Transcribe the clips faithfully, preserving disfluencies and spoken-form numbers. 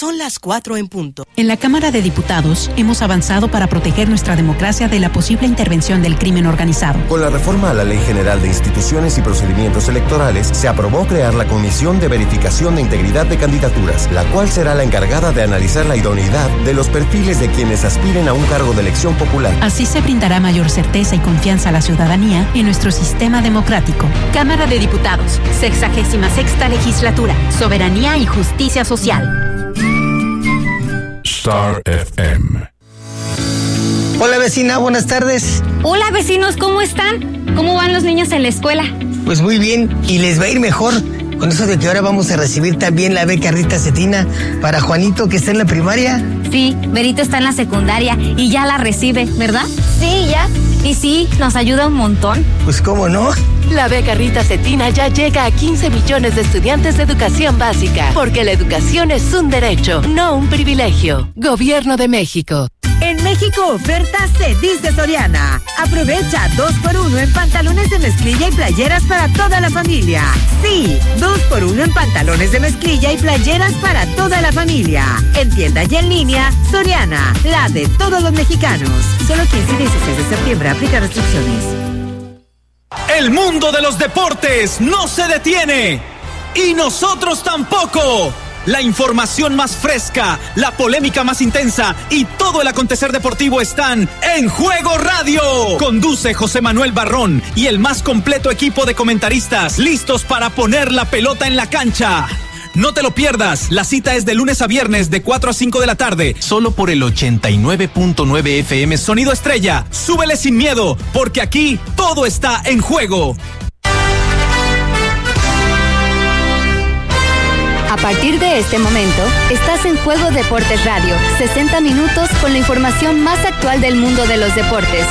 Son las cuatro en punto. En la Cámara de Diputados hemos avanzado para proteger nuestra democracia de la posible intervención del crimen organizado. Con la reforma a la Ley General de Instituciones y Procedimientos Electorales, se aprobó crear la Comisión de Verificación de Integridad de Candidaturas, la cual será la encargada de analizar la idoneidad de los perfiles de quienes aspiren a un cargo de elección popular. Así se brindará mayor certeza y confianza a la ciudadanía en nuestro sistema democrático. Cámara de Diputados, sexagésima sexta legislatura, soberanía y justicia social. Star F M. Hola vecina, buenas tardes. Hola vecinos, ¿cómo están? ¿Cómo van los niños en la escuela? Pues muy bien, y les va a ir mejor con eso de que ahora vamos a recibir también la beca Rita Cetina para Juanito, que está en la primaria. Sí, Berito está en la secundaria y ya la recibe, ¿verdad? Sí, ya. Y sí, nos ayuda un montón. Pues cómo no. La beca Rita Cetina ya llega a quince millones de estudiantes de educación básica, porque la educación es un derecho, no un privilegio. Gobierno de México. En México oferta se dice Soriana. Aprovecha dos por uno en pantalones de mezclilla y playeras para toda la familia. Sí, dos por uno en pantalones de mezclilla y playeras para toda la familia. En tienda y en línea, Soriana, la de todos los mexicanos. Solo quince y dieciséis de septiembre, aplica restricciones. El mundo de los deportes no se detiene y nosotros tampoco. La información más fresca, la polémica más intensa y todo el acontecer deportivo están en Juego Radio. Conduce José Manuel Barrón y el más completo equipo de comentaristas listos para poner la pelota en la cancha. No te lo pierdas, la cita es de lunes a viernes de cuatro a cinco de la tarde, solo por el ochenta y nueve punto nueve F M Sonido Estrella. Súbele sin miedo, porque aquí todo está en juego. A partir de este momento, estás en Juego Deportes Radio, sesenta minutos con la información más actual del mundo de los deportes.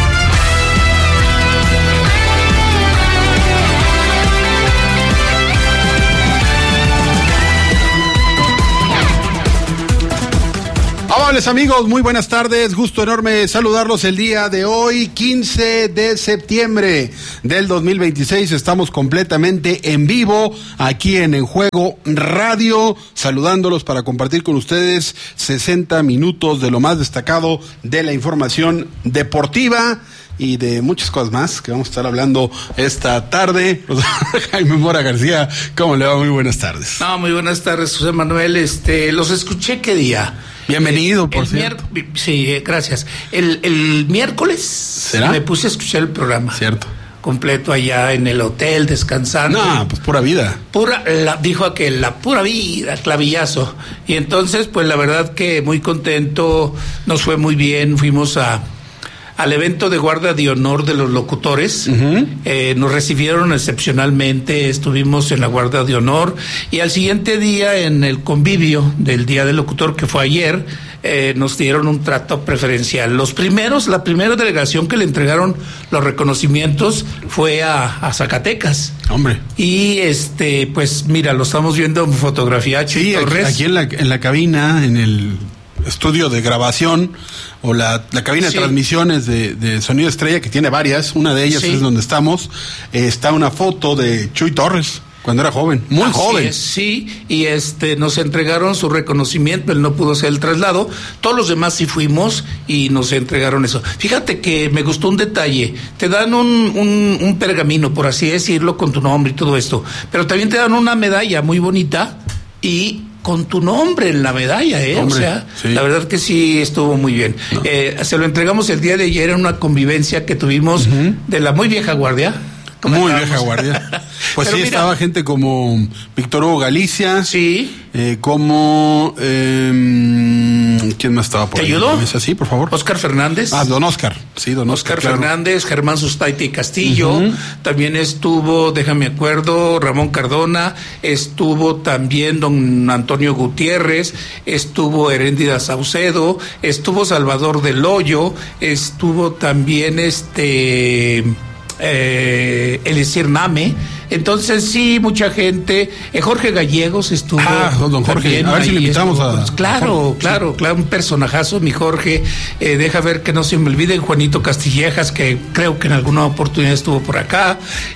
Amables amigos, muy buenas tardes, gusto enorme saludarlos el día de hoy, quince de septiembre del dos mil veintiséis, estamos completamente en vivo aquí en En Juego Radio, saludándolos para compartir con ustedes sesenta minutos de lo más destacado de la información deportiva y de muchas cosas más que vamos a estar hablando esta tarde. Jaime Mora García, ¿cómo le va? Muy buenas tardes. No, muy buenas tardes, José Manuel. Este, los escuché, ¿qué día? Bienvenido, por el cierto. Mier- sí, eh, gracias. El, el miércoles ¿Será? me puse a escuchar el programa. Cierto. Completo allá en el hotel, descansando. No, pues pura vida. Pura, la, dijo aquel, la pura vida, clavillazo. Y entonces, pues la verdad que muy contento, nos fue muy bien, fuimos a... al evento de guardia de honor de los locutores. Uh-huh. eh, nos recibieron excepcionalmente, estuvimos en la guardia de honor y al siguiente día en el convivio del Día del Locutor, que fue ayer, eh, nos dieron un trato preferencial. Los primeros, la primera delegación que le entregaron los reconocimientos fue a, a Zacatecas. Hombre. Y este, pues mira, lo estamos viendo en fotografía. Sí, aquí, aquí en la, en la cabina, en el estudio de grabación o la, la cabina sí. de transmisiones de, de Sonido Estrella, que tiene varias, una de ellas sí. es donde estamos, eh, está una foto de Chuy Torres cuando era joven, muy Así joven. Es, sí, y este nos entregaron su reconocimiento, él no pudo hacer el traslado, todos los demás sí fuimos y nos entregaron eso. Fíjate que me gustó un detalle, te dan un, un, un pergamino, por así decirlo, con tu nombre y todo esto, pero también te dan una medalla muy bonita y con tu nombre en la medalla, ¿eh? Hombre, o sea, sí. La verdad que sí estuvo muy bien. No. Eh, se lo entregamos el día de ayer en una convivencia que tuvimos uh-huh. de la muy vieja guardia. Muy vieja guardia. Pues sí, mira, estaba gente como Víctor Hugo Galicia. Sí. Eh, como... Eh, ¿quién más estaba por ahí? ¿Te ayudó? ¿Es así, por favor? Oscar Fernández. Ah, don Oscar. Sí, don Oscar. Oscar claro. Fernández, Germán Sustaite Castillo. Uh-huh. También estuvo, déjame acuerdo, Ramón Cardona. Estuvo también don Antonio Gutiérrez. Estuvo Heréndida Saucedo. Estuvo Salvador del Hoyo. Estuvo también este... Eh, Eliezer Name, Entonces sí, mucha gente, eh, Jorge Gallegos estuvo. Ah, don Jorge, a ver si le invitamos estuvo, a... pues, claro, Jorge, claro, sí. claro, un personajazo, mi Jorge, eh, deja ver que no se me olvide Juanito Castillejas, que creo que en alguna oportunidad estuvo por acá,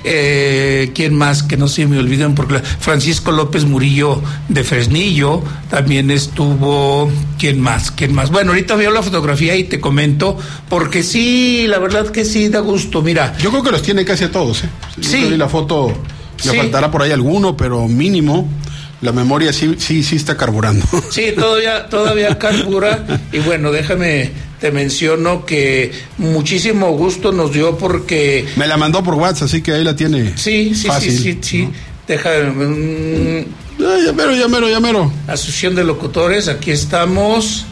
eh, ¿quién más que no se me olviden? Porque Francisco López Murillo de Fresnillo, también estuvo, ¿quién más? ¿Quién más? Bueno, ahorita veo la fotografía y te comento, porque sí, la verdad que sí da gusto, mira. Yo creo que los tiene casi a todos, ¿eh? Sí. Yo vi la foto, le sí. faltará por ahí alguno, pero mínimo, la memoria sí, sí, sí está carburando. Sí, todavía, todavía carbura, y bueno, déjame, te menciono que muchísimo gusto nos dio porque... Me la mandó por WhatsApp, así que ahí la tiene. Sí, sí, fácil, sí, sí, sí, ¿no? Déjame... Mmm, ya mero, ya mero, ya mero. Asociación de Locutores, aquí estamos,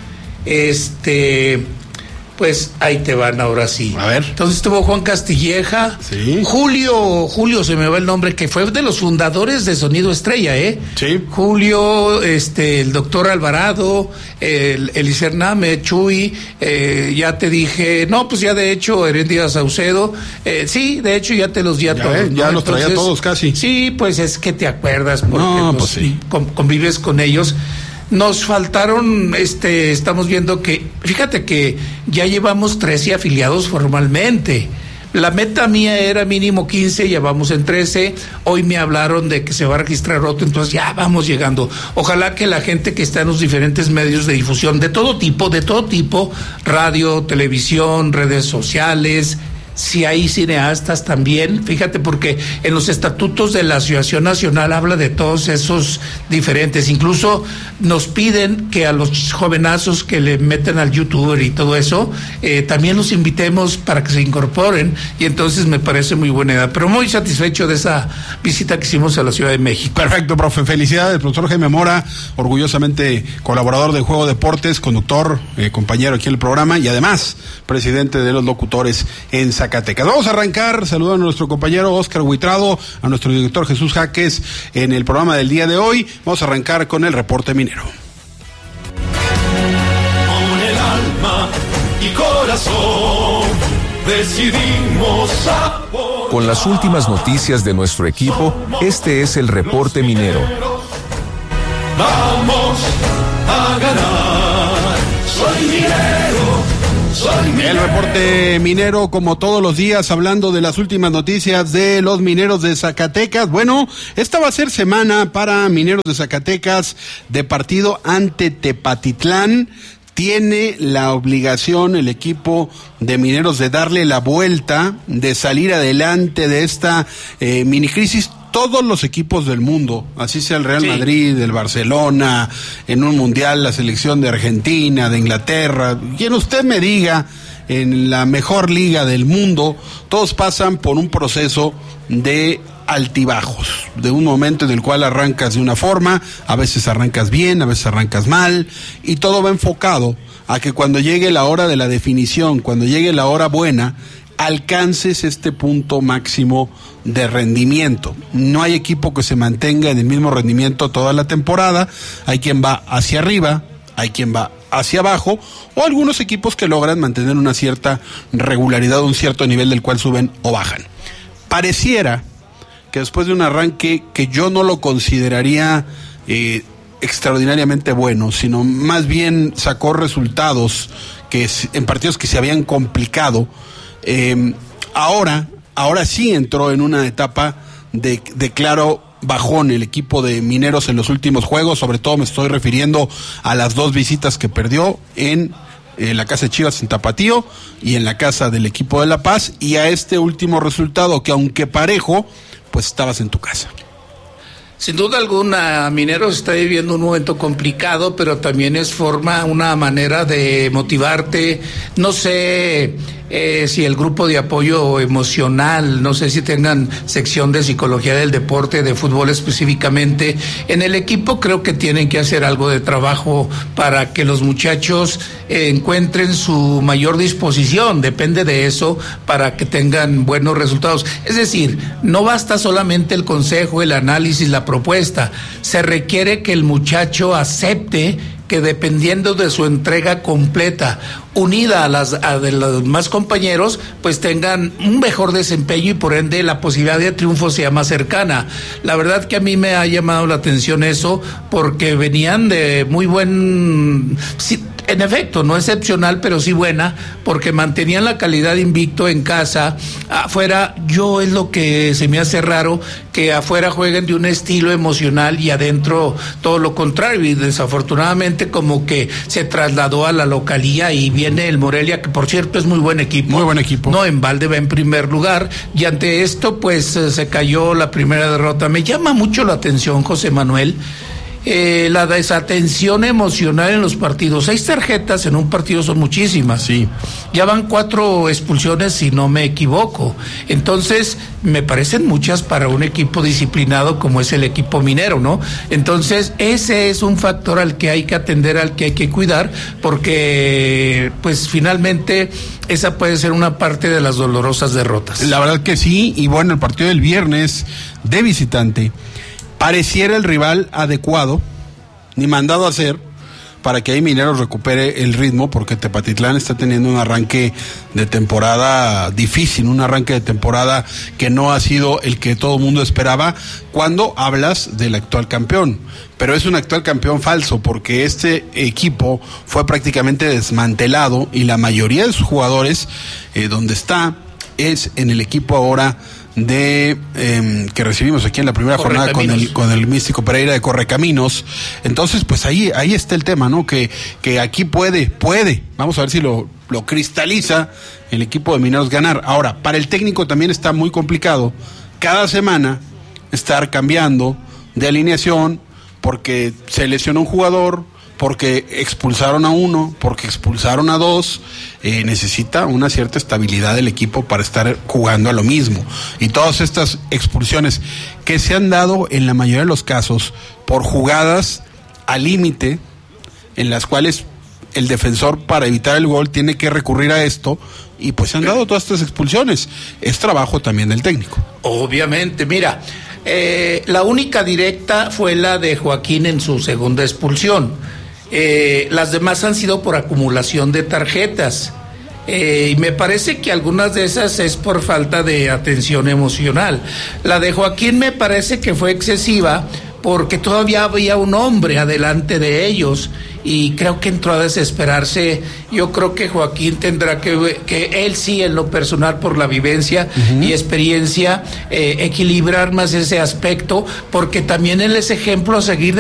este... Pues ahí te van ahora sí. A ver. Entonces estuvo Juan Castilleja. Sí. Julio, Julio se me va el nombre, que fue de los fundadores de Sonido Estrella, ¿eh? Sí. Julio, este, el doctor Alvarado, el Elisername, Chuy, eh, ya te dije, no, pues ya de hecho, Herendia Saucedo, eh, sí, de hecho ya te los di a ya todos. Eh, ya ¿no? los traía todos casi. Sí, pues es que te acuerdas, porque no, pues, pues sí. con, convives con ellos. Nos faltaron, este, estamos viendo que, fíjate que ya llevamos trece afiliados formalmente. La meta mía era mínimo quince, ya vamos en trece. Hoy me hablaron de que se va a registrar otro, entonces ya vamos llegando. Ojalá que la gente que está en los diferentes medios de difusión, de todo tipo, de todo tipo, radio, televisión, redes sociales, si hay cineastas también, fíjate, porque en los estatutos de la Asociación Nacional habla de todos esos diferentes, incluso nos piden que a los jovenazos que le meten al youtuber y todo eso, eh, también los invitemos para que se incorporen, y entonces me parece muy buena idea, pero muy satisfecho de esa visita que hicimos a la Ciudad de México. Perfecto, profe, felicidades, profesor Jaime Mora, orgullosamente colaborador de Juego Deportes, conductor, eh, compañero aquí en el programa, y además presidente de los locutores en Zacatecas. Vamos a arrancar, saludando a nuestro compañero Oscar Huitrado, a nuestro director Jesús Jaques en el programa del día de hoy. Vamos a arrancar con el reporte minero. Con el alma y corazón decidimos apoyar. Con las últimas noticias de nuestro equipo, este es el reporte minero. Vamos a ganar. Soy minero. El reporte minero, como todos los días, hablando de las últimas noticias de los mineros de Zacatecas. Bueno, esta va a ser semana para mineros de Zacatecas de partido ante Tepatitlán. Tiene la obligación el equipo de mineros de darle la vuelta, de salir adelante de esta eh, mini crisis. Todos los equipos del mundo, así sea el Real sí. Madrid, el Barcelona, en un mundial la selección de Argentina, de Inglaterra, quien usted me diga, en la mejor liga del mundo, todos pasan por un proceso de altibajos, de un momento en el cual arrancas de una forma, a veces arrancas bien, a veces arrancas mal, y todo va enfocado a que cuando llegue la hora de la definición, cuando llegue la hora buena, alcances este punto máximo de rendimiento. No hay equipo que se mantenga en el mismo rendimiento toda la temporada, hay quien va hacia arriba, hay quien va hacia abajo, o algunos equipos que logran mantener una cierta regularidad, un cierto nivel del cual suben o bajan. Pareciera que después de un arranque que yo no lo consideraría eh, extraordinariamente bueno, sino más bien sacó resultados que en partidos que se habían complicado, Eh, ahora, ahora sí entró en una etapa de, de claro bajón el equipo de mineros en los últimos juegos, sobre todo me estoy refiriendo a las dos visitas que perdió en eh, la casa de Chivas en Tapatío y en la casa del equipo de La Paz, y a este último resultado que aunque parejo, pues estabas en tu casa. Sin duda alguna, Mineros está viviendo un momento complicado, pero también es forma, una manera de motivarte. No sé eh, si el grupo de apoyo emocional, no sé si tengan sección de psicología del deporte, de fútbol específicamente. En el equipo creo que tienen que hacer algo de trabajo para que los muchachos eh, encuentren su mayor disposición. Depende de eso para que tengan buenos resultados. Es decir, no basta solamente el consejo, el análisis, la propuesta, se requiere que el muchacho acepte que dependiendo de su entrega completa, unida a las a de los demás compañeros, pues tengan un mejor desempeño y por ende la posibilidad de triunfo sea más cercana. La verdad que a mí me ha llamado la atención eso, porque venían de muy buen... Sí, en efecto, no excepcional, pero sí buena, porque mantenían la calidad invicto en casa. Afuera, yo es lo que se me hace raro, que afuera jueguen de un estilo emocional y adentro todo lo contrario, y desafortunadamente como que se trasladó a la localía y viene el Morelia, que por cierto es muy buen equipo. Muy buen equipo. No, en balde va en primer lugar, y ante esto pues se cayó la primera derrota. Me llama mucho la atención, José Manuel, Eh, la desatención emocional en los partidos. Seis tarjetas en un partido son muchísimas. Sí. Ya van cuatro expulsiones, si no me equivoco. Entonces, me parecen muchas para un equipo disciplinado como es el equipo minero, ¿no? Entonces, ese es un factor al que hay que atender, al que hay que cuidar, porque, pues, finalmente, esa puede ser una parte de las dolorosas derrotas. La verdad que sí, y bueno, el partido del viernes de visitante pareciera el rival adecuado, ni mandado a hacer, para que ahí Mineros recupere el ritmo, porque Tepatitlán está teniendo un arranque de temporada difícil, un arranque de temporada que no ha sido el que todo el mundo esperaba cuando hablas del actual campeón. Pero es un actual campeón falso, porque este equipo fue prácticamente desmantelado y la mayoría de sus jugadores, eh, donde está, es en el equipo ahora de eh, que recibimos aquí en la primera jornada con el con el Místico Pereira de Correcaminos. Entonces, pues ahí ahí está el tema, ¿no? Que que aquí puede puede, vamos a ver si lo lo cristaliza el equipo de Mineros ganar. Ahora, para el técnico también está muy complicado cada semana estar cambiando de alineación, porque se lesionó un jugador, porque expulsaron a uno, porque expulsaron a dos. Eh, necesita una cierta estabilidad del equipo para estar jugando a lo mismo. Y todas estas expulsiones que se han dado en la mayoría de los casos por jugadas al límite, en las cuales el defensor, para evitar el gol, tiene que recurrir a esto, y pues se han dado todas estas expulsiones. Es trabajo también del técnico. Obviamente, mira, eh, la única directa fue la de Joaquín en su segunda expulsión. Eh, las demás han sido por acumulación de tarjetas, eh, y me parece que algunas de esas es por falta de atención emocional. La de Joaquín me parece que fue excesiva porque todavía había un hombre adelante de ellos y creo que entró a desesperarse. Yo creo que Joaquín tendrá que, que él sí, en lo personal, por la vivencia uh-huh. y experiencia, eh, equilibrar más ese aspecto, porque también él es ejemplo a seguir